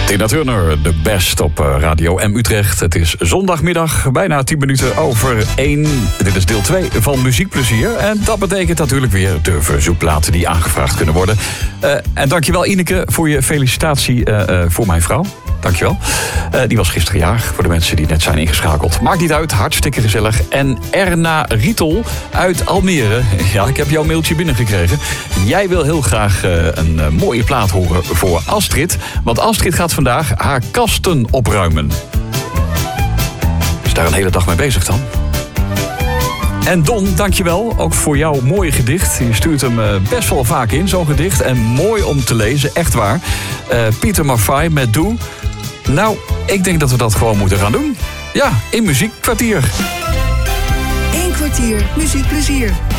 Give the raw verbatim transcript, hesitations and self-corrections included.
Tina Turner, de best op Radio M Utrecht. Het is zondagmiddag, bijna tien minuten over één. Dit is deel twee van Muziekplezier. En dat betekent natuurlijk weer de verzoekplaten die aangevraagd kunnen worden. Uh, en dankjewel Ineke voor je felicitatie uh, uh, voor mijn vrouw. Dankjewel. Uh, die was gisteren jarig, voor de mensen die net zijn ingeschakeld. Maakt niet uit, hartstikke gezellig. En Erna Rietel uit Almere. Ja, ik heb jouw mailtje binnengekregen. Jij wil heel graag uh, een uh, mooie plaat horen voor Astrid. Want Astrid gaat vandaag haar kasten opruimen. Is daar een hele dag mee bezig dan? En Don, dankjewel. Ook voor jouw mooie gedicht. Je stuurt hem uh, best wel vaak in, zo'n gedicht. En mooi om te lezen, echt waar. Uh, Pieter Maffay met Doe. Nou, ik denk dat we dat gewoon moeten gaan doen. Ja, in Muziekkwartier. Eén kwartier muziekplezier.